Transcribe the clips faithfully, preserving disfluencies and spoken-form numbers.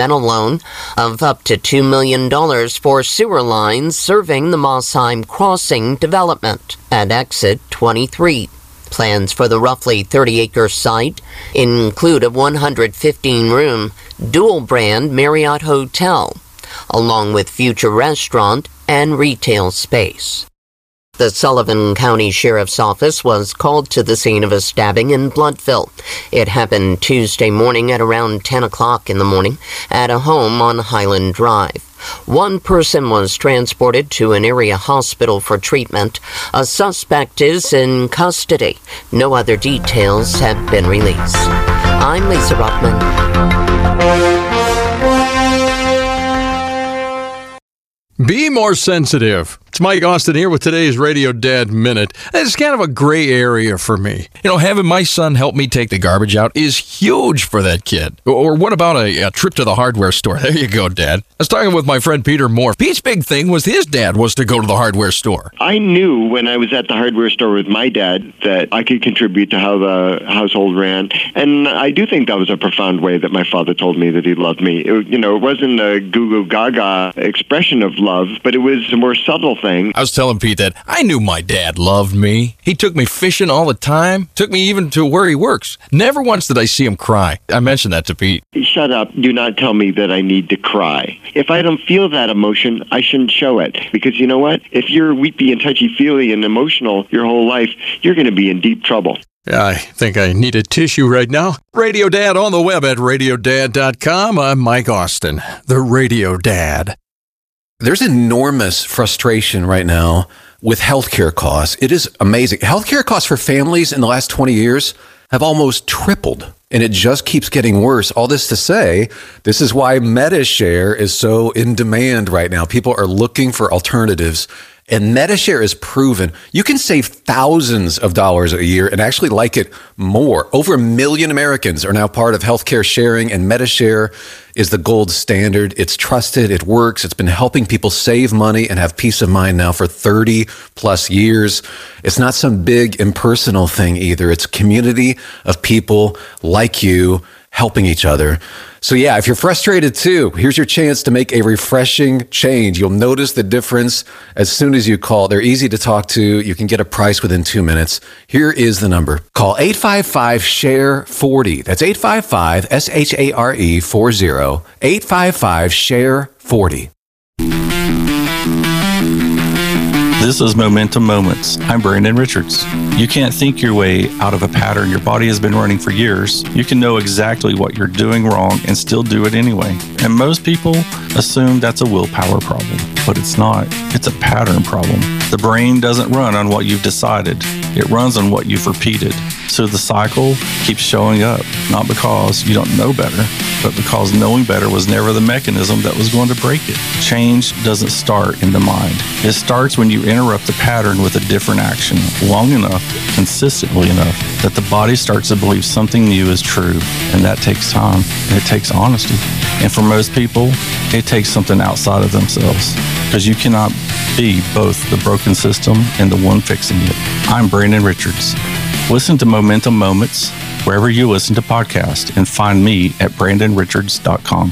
and a loan of up to two million dollars for sewer lines serving the Mossheim Crossing development at Exit twenty-three. Plans for the roughly thirty-acre site include a one hundred fifteen room, dual-brand Marriott hotel, along with future restaurant and retail space. The Sullivan County Sheriff's Office was called to the scene of a stabbing in Blountville. It happened Tuesday morning at around ten o'clock in the morning at a home on Highland Drive. One person was transported to an area hospital for treatment. A suspect is in custody. No other details have been released. I'm Lisa Ruckman. Be more sensitive. It's Mike Austin here with today's Radio Dad Minute. It's kind of a gray area for me. You know, having my son help me take the garbage out is huge for that kid. Or what about a, a trip to the hardware store? There you go, Dad. I was talking with my friend Peter Moore. Pete's big thing was his dad was to go to the hardware store. I knew when I was at the hardware store with my dad that I could contribute to how the household ran. And I do think that was a profound way that my father told me that he loved me. It, you know, it wasn't a goo-goo gaga expression of love, but it was a more subtle thing. I was telling Pete that I knew my dad loved me. He took me fishing all the time, took me even to where he works. Never once did I see him cry. I mentioned that to Pete. Shut up. Do not tell me that I need to cry. If I don't feel that emotion, I shouldn't show it. Because you know what? If you're weepy and touchy-feely and emotional your whole life, you're going to be in deep trouble. I think I need a tissue right now. Radio Dad on the web at radio dad dot com. I'm Mike Austin, the Radio Dad. There's enormous frustration right now with healthcare costs. It is amazing. Healthcare costs for families in the last twenty years have almost tripled, and it just keeps getting worse. All this to say, this is why MediShare is so in demand right now. People are looking for alternatives, and MediShare is proven you can save thousands of dollars a year and actually like it more. Over a million Americans are now part of healthcare sharing, and MediShare is the gold standard. It's trusted. It works. It's been helping people save money and have peace of mind now for thirty plus years. It's not some big impersonal thing either. It's a community of people like you helping each other. So yeah, if you're frustrated too, here's your chance to make a refreshing change. You'll notice the difference as soon as you call. They're easy to talk to. You can get a price within two minutes. Here is the number. Call eight five five, S H A R E, forty. That's eight five five, S H A R E, forty. eight five five, S H A R E, forty. This is Momentum Moments. I'm Brandon Richards. You can't think your way out of a pattern your body has been running for years. You can know exactly what you're doing wrong and still do it anyway. And most people assume that's a willpower problem, but it's not. It's a pattern problem. The brain doesn't run on what you've decided. It runs on what you've repeated. So the cycle keeps showing up, not because you don't know better, but because knowing better was never the mechanism that was going to break it. Change doesn't start in the mind. It starts when you interrupt the pattern with a different action long enough, consistently enough, that the body starts to believe something new is true. And that takes time, and it takes honesty. And for most people, it takes something outside of themselves, because you cannot be both the broken system and the one fixing it. I'm Brandon Richards. Listen to Momentum Moments wherever you listen to podcasts, and find me at brandon richards dot com.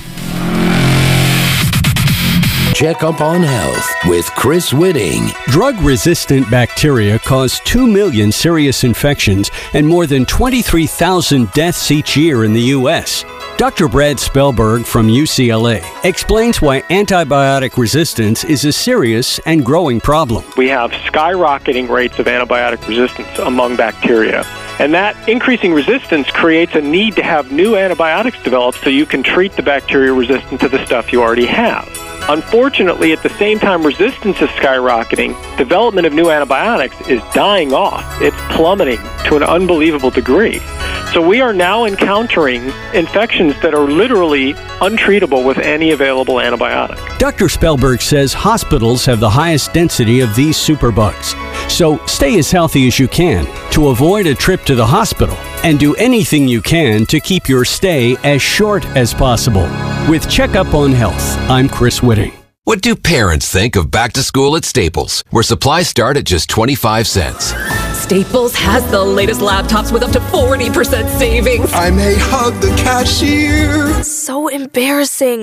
Check Up on Health with Chris Whitting. Drug-resistant bacteria cause two million serious infections and more than twenty-three thousand deaths each year in the U S Doctor Brad Spellberg from U C L A explains why antibiotic resistance is a serious and growing problem. We have skyrocketing rates of antibiotic resistance among bacteria. And that increasing resistance creates a need to have new antibiotics developed so you can treat the bacteria resistant to the stuff you already have. Unfortunately, at the same time resistance is skyrocketing, development of new antibiotics is dying off. It's plummeting to an unbelievable degree. So we are now encountering infections that are literally untreatable with any available antibiotic. Doctor Spellberg says hospitals have the highest density of these superbugs. So stay as healthy as you can to avoid a trip to the hospital, and do anything you can to keep your stay as short as possible. With Checkup on Health, I'm Chris Whitting. What do parents think of back to school at Staples, where supplies start at just twenty-five cents? Staples has the latest laptops with up to forty percent savings. I may hug the cashier. So embarrassing.